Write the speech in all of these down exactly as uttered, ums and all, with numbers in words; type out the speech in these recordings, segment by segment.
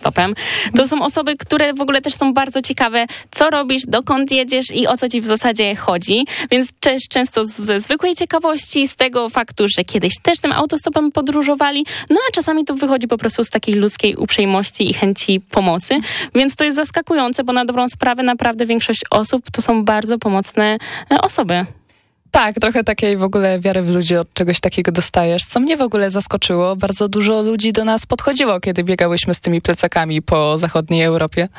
autostopem. To są osoby, które w ogóle też są bardzo ciekawe, co robisz, dokąd jedziesz i o co ci w zasadzie chodzi. Więc też często ze zwykłej ciekawości, z tego faktu, że kiedyś też tym autostopem podróżowali, no a czasami to wychodzi po prostu z takiej ludzkiej uprzejmości i chęci pomocy. Więc to jest zaskakujące, bo na dobrą sprawę naprawdę większość osób to są bardzo pomocne osoby. Tak, trochę takiej w ogóle wiary w ludzi od czegoś takiego dostajesz, co mnie w ogóle zaskoczyło. Bardzo dużo ludzi do nas podchodziło, kiedy biegałyśmy z tymi plecakami po zachodniej Europie.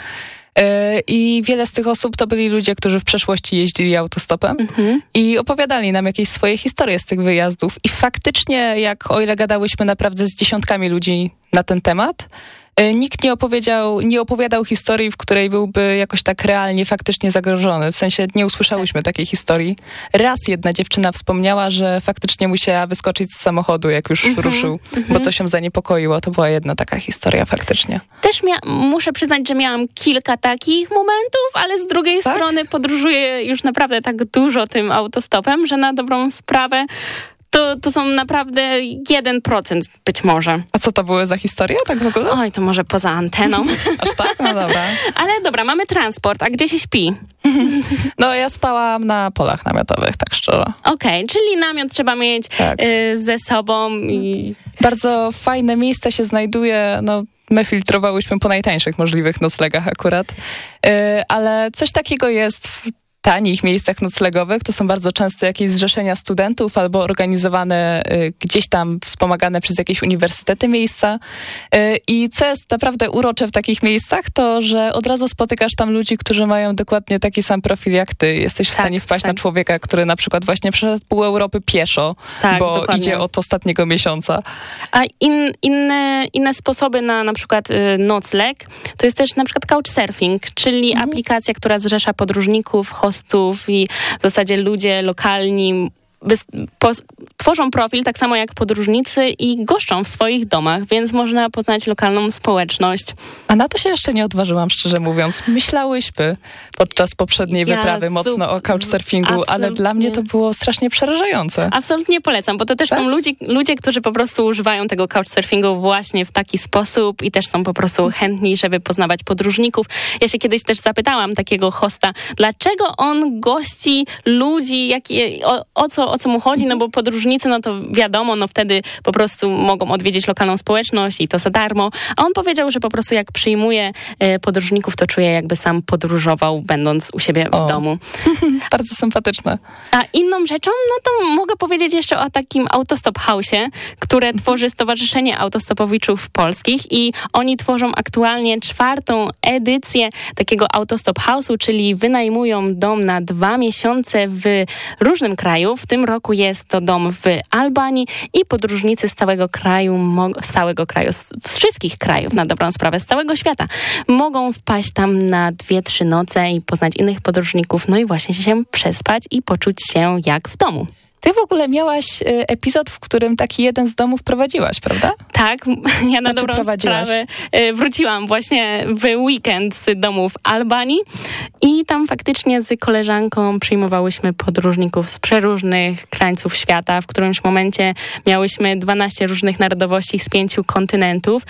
I wiele z tych osób to byli ludzie, którzy w przeszłości jeździli autostopem mhm. i opowiadali nam jakieś swoje historie z tych wyjazdów. I faktycznie, jak o ile gadałyśmy naprawdę z dziesiątkami ludzi na ten temat, nikt nie opowiedział, nie opowiadał historii, w której byłby jakoś tak realnie, faktycznie zagrożony. W sensie nie usłyszałyśmy takiej historii. Raz jedna dziewczyna wspomniała, że faktycznie musiała wyskoczyć z samochodu, jak już mm-hmm, ruszył, mm-hmm. bo coś ją zaniepokoiło. To była jedna taka historia faktycznie. Też mia- muszę przyznać, że miałam kilka takich momentów, ale z drugiej tak? strony podróżuję już naprawdę tak dużo tym autostopem, że na dobrą sprawę To, to są naprawdę jeden procent być może. A co to były za historie, tak w ogóle? Oj, to może poza anteną. Aż tak? No dobra. Ale dobra, mamy transport, a gdzie się śpi? No ja spałam na polach namiotowych, tak szczerze. Okej, okay, czyli namiot trzeba mieć tak. y, ze sobą. I... Bardzo fajne miejsce się znajduje, no my filtrowałyśmy po najtańszych możliwych noclegach akurat, y, ale coś takiego jest w tanich miejscach noclegowych. To są bardzo często jakieś zrzeszenia studentów albo organizowane y, gdzieś tam, wspomagane przez jakieś uniwersytety miejsca. Y, I co jest naprawdę urocze w takich miejscach, to że od razu spotykasz tam ludzi, którzy mają dokładnie taki sam profil jak ty. Jesteś w tak, stanie wpaść tak. na człowieka, który na przykład właśnie przeszedł pół Europy pieszo, tak, bo dokładnie. idzie od ostatniego miesiąca. A in, inne, inne sposoby na na przykład y, nocleg, to jest też na przykład couchsurfing, czyli mhm. aplikacja, która zrzesza podróżników, hostów i w zasadzie ludzie lokalni po, tworzą profil tak samo jak podróżnicy i goszczą w swoich domach, więc można poznać lokalną społeczność. A na to się jeszcze nie odważyłam, szczerze mówiąc. Myślałyśmy podczas poprzedniej ja wyprawy z, mocno o couchsurfingu, z, ale dla mnie to było strasznie przerażające. Absolutnie polecam, bo to też tak? są ludzie, ludzie, którzy po prostu używają tego couchsurfingu właśnie w taki sposób i też są po prostu chętni, żeby poznawać podróżników. Ja się kiedyś też zapytałam takiego hosta, dlaczego on gości ludzi, jak, o, o co o co mu chodzi, no bo podróżnicy, no to wiadomo, no wtedy po prostu mogą odwiedzić lokalną społeczność i to za darmo. A on powiedział, że po prostu jak przyjmuje e, podróżników, to czuje jakby sam podróżował, będąc u siebie o. w domu. Bardzo sympatyczne. A inną rzeczą, no to mogę powiedzieć jeszcze o takim Autostop House'ie, które tworzy Stowarzyszenie Autostopowiczów Polskich i oni tworzą aktualnie czwartą edycję takiego Autostop House'u, czyli wynajmują dom na dwa miesiące w różnym kraju. W tym roku jest to dom w Albanii i podróżnicy z całego kraju, z całego kraju, z wszystkich krajów, na dobrą sprawę, z całego świata, mogą wpaść tam na dwie, trzy noce i poznać innych podróżników, no i właśnie się przespać i poczuć się jak w domu. Ty w ogóle miałaś y, epizod, w którym taki jeden z domów prowadziłaś, prawda? Tak, ja na znaczy, dobrą sprawę y, wróciłam właśnie w weekend z domu w Albanii i tam faktycznie z koleżanką przyjmowałyśmy podróżników z przeróżnych krańców świata. W którymś momencie miałyśmy dwanaście różnych narodowości z pięciu kontynentów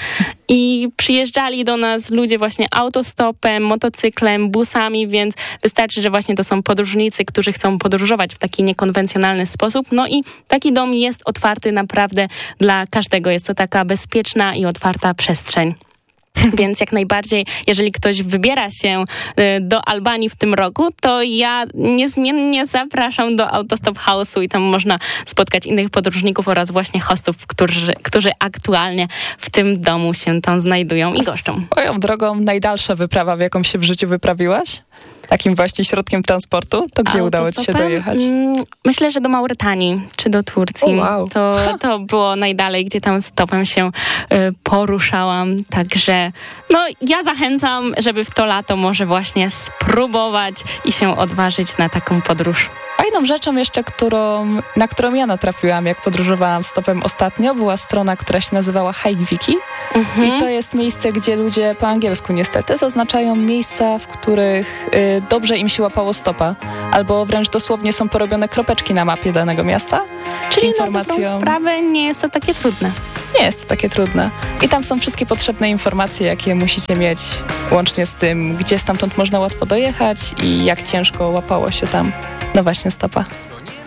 i przyjeżdżali do nas ludzie właśnie autostopem, motocyklem, busami, więc wystarczy, że właśnie to są podróżnicy, którzy chcą podróżować w taki niekonwencjonalny sposób. sposób. No i taki dom jest otwarty naprawdę dla każdego. Jest to taka bezpieczna i otwarta przestrzeń. Więc jak najbardziej, jeżeli ktoś wybiera się do Albanii w tym roku, to ja niezmiennie zapraszam do Autostop House'u i tam można spotkać innych podróżników oraz właśnie hostów, którzy, którzy aktualnie w tym domu się tam znajdują i goszczą. Swoją drogą najdalsza wyprawa, w jaką się w życiu wyprawiłaś? Takim właśnie środkiem transportu? To gdzie udało ci się dojechać? Myślę, że do Mauretanii czy do Turcji. Oh, wow. To, to było najdalej, gdzie tam stopem się y, poruszałam. Także no ja zachęcam, żeby w to lato może właśnie spróbować i się odważyć na taką podróż. Fajną rzeczą jeszcze, którą, na którą ja natrafiłam, jak podróżowałam stopem ostatnio, była strona, która się nazywała Hikewiki. Mhm. I to jest miejsce, gdzie ludzie po angielsku niestety zaznaczają miejsca, w których y, dobrze im się łapało stopa, albo wręcz dosłownie są porobione kropeczki na mapie danego miasta. Czyli z informacją... na dobrą sprawę nie jest to takie trudne. Nie jest to takie trudne. I tam są wszystkie potrzebne informacje, jakie musicie mieć, łącznie z tym, gdzie stamtąd można łatwo dojechać i jak ciężko łapało się tam no właśnie stopa.